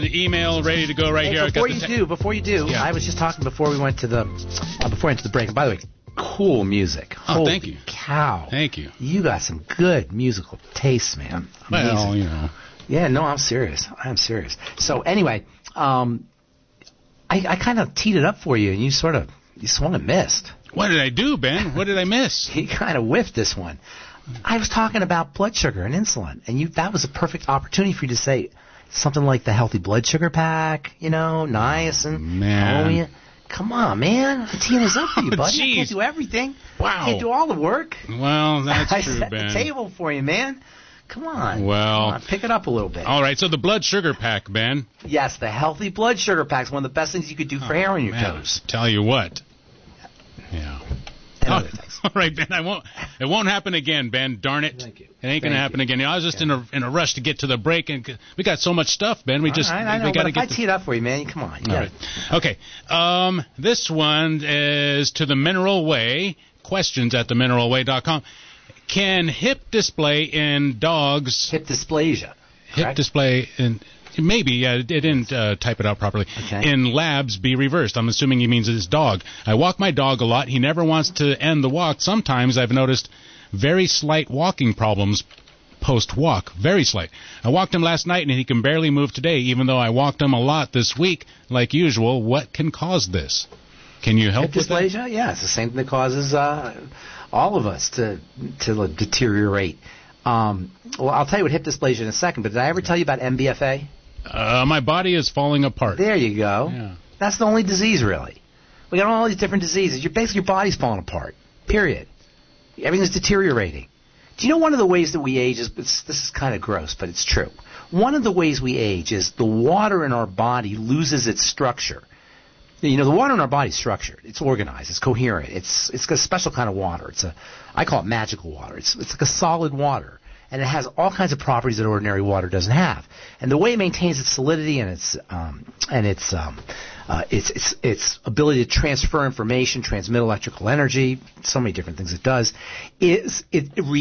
The email ready to go right here. Before you do, Yeah. I was just talking before we went to the break. And by the way, cool music. Oh, thank you. Cow. Thank you. You got some good musical taste, man. Amazing. Well, you know. Yeah, no, I'm serious. I'm serious. So anyway, I kind of teed it up for you, and you swung and missed. What did I do, Ben? What did I miss? You kind of whiffed this one. I was talking about blood sugar and insulin, and that was a perfect opportunity for you to say something like the healthy blood sugar pack, niacin. Man. Come on, man. I'm teeing this up for you, buddy. I can't do everything. Wow. I can't do all the work. Well, that's I true, set Ben. the table for you, man. Come on. Well. Come on, pick it up a little bit. All right, so the blood sugar pack, Ben. Yes, the healthy blood sugar pack is one of the best things you could do for hair on your toes. Tell you what. Yeah. And other things. All right, Ben. It won't happen again, Ben. Darn it. Thank you. It ain't going to happen again. I was just in a rush to get to the break, and we got so much stuff, Ben. We I know, we got but to if get. I tee it up for you, man, come on. All right. Okay. This one is to the Mineral Way. Questions at themineralway.com. Can hip display in dogs? Hip dysplasia. Hip correct? display in. Maybe, yeah, it didn't type it out properly. Okay. In labs, be reversed. I'm assuming he means his dog. I walk my dog a lot. He never wants to end the walk. Sometimes I've noticed very slight walking problems post-walk. Very slight. I walked him last night, and he can barely move today, even though I walked him a lot this week, like usual. What can cause this? Can you help hip with that? dysplasia? Yeah, it's the same thing that causes all of us to deteriorate. Well, I'll tell you what hip dysplasia in a second, but did I ever tell you about MBFA? My body is falling apart. There you go. Yeah. That's the only disease, really. We got all these different diseases. Your body's falling apart. Period. Everything's deteriorating. Do you know one of the ways that we age is, this is kind of gross, but it's true. One of the ways we age is the water in our body loses its structure. The water in our body is structured. It's organized. It's coherent. It's got a special kind of water. I call it magical water. It's like a solid water. And it has all kinds of properties that ordinary water doesn't have. And the way it maintains its solidity and its ability to transfer information, transmit electrical energy, so many different things it does, is it